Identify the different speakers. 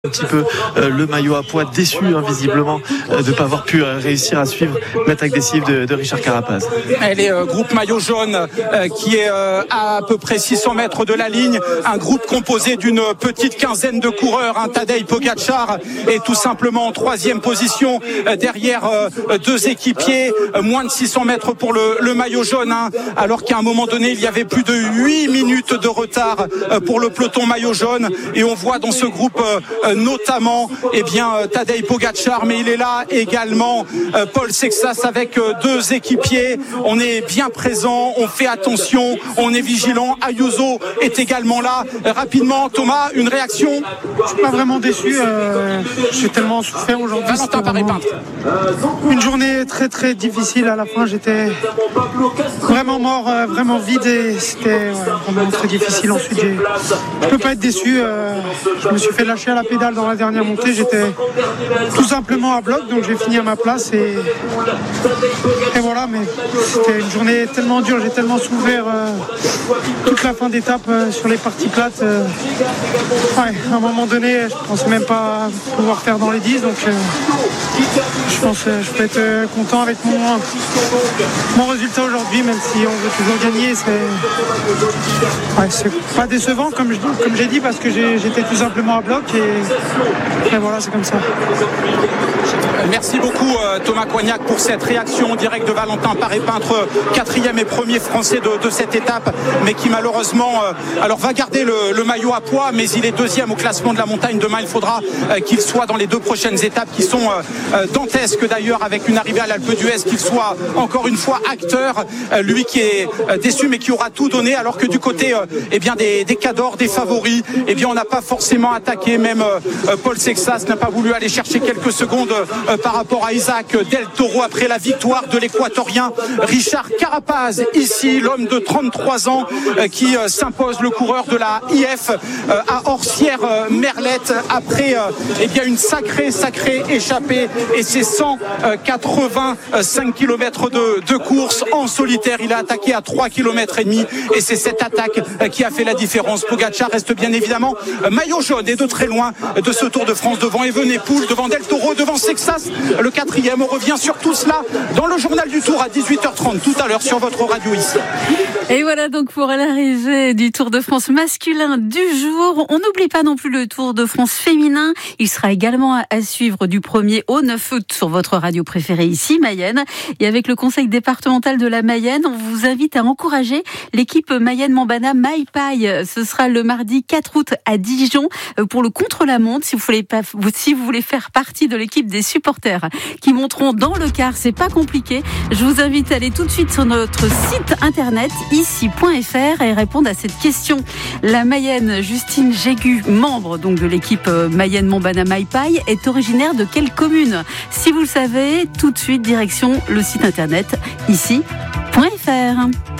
Speaker 1: Un petit peu le maillot à pois, déçu visiblement de ne pas avoir pu réussir à suivre l'attaque décisive de Richard Carapaz.
Speaker 2: Elle est groupe maillot jaune qui est à peu près 600 mètres de la ligne, un groupe composé d'une petite quinzaine de coureurs. Tadej Pogačar est tout simplement en troisième position derrière deux équipiers, moins de 600 mètres pour le maillot jaune, alors qu'à un moment donné il y avait plus de 8 minutes de retard pour le peloton maillot jaune, et on voit dans ce groupe notamment Tadej Pogačar, mais il est là également Paul Sexas avec deux équipiers. On est bien présent, on fait attention, on est vigilant. Ayuso est également là. Rapidement, Thomas, une réaction?
Speaker 3: Je suis pas vraiment déçu, j'ai tellement souffert aujourd'hui.
Speaker 2: Valentin Paré-Peintre.
Speaker 3: Une journée très très difficile. À la fin j'étais vraiment mort, vraiment vide, et c'était vraiment très difficile. Ensuite je peux pas être déçu, je me suis fait lâcher à la pédale dans la dernière montée, j'étais tout simplement à bloc, donc j'ai fini à ma place et voilà. Mais c'était une journée tellement dure, j'ai tellement souffert toute la fin d'étape sur les parties plates. À un moment donné je pensais même pas pouvoir faire dans les 10, donc je pense que je peux être content avec mon résultat aujourd'hui, même si on veut toujours gagner. C'est pas décevant comme j'ai dit, parce que j'étais tout simplement à bloc, et voilà, c'est comme ça.
Speaker 2: Merci beaucoup Thomas Coignac pour cette réaction directe de Valentin Paré-Peintre, quatrième et premier français de cette étape, mais qui malheureusement va garder le maillot à pois, mais il est deuxième au classement de la montagne. Demain il faudra qu'il soit dans les deux prochaines étapes qui sont dantesques d'ailleurs, avec une arrivée à l'Alpe d'Huez, qu'il soit encore une fois acteur, lui qui est déçu mais qui aura tout donné, alors que du côté des cadors, des favoris, on n'a pas forcément attaqué. Même Paul Sexas n'a pas voulu aller chercher quelques secondes par rapport à Isaac Del Toro après la victoire de l'équatorien Richard Carapaz. Ici l'homme de 33 ans qui s'impose, le coureur de la IF à Orsières-Merlette, après une sacrée échappée, et c'est 185 km de course en solitaire. Il a attaqué à 3 km et demi, et c'est cette attaque qui a fait la différence. Pogačar reste bien évidemment maillot jaune, et de très loin de ce Tour de France, devant Evenepoel, devant Del Toro, devant Sexas, le quatrième. On revient sur tout cela dans le journal du Tour à 18h30 tout à l'heure sur votre radio ici.
Speaker 4: Et voilà donc pour l'arrivée du Tour de France masculin du jour. On n'oublie pas non plus le Tour de France féminin. Il sera également à suivre du 1er au 9 août sur votre radio préférée ici, Mayenne. Et avec le conseil départemental de la Mayenne, on vous invite à encourager l'équipe Mayenne-Mambana Maipaille. Ce sera le mardi 4 août à Dijon pour le contre-la-montre. Si vous voulez faire partie de l'équipe des supporters qui monteront dans le car, c'est pas compliqué. Je vous invite à aller tout de suite sur notre site internet ici.fr et répondre à cette question. La Mayenne Justine Jégu, membre donc de l'équipe Mayenne-Mambana Maipaille, est originaire de quelle commune? Si vous le savez, tout de suite direction le site internet ici.fr.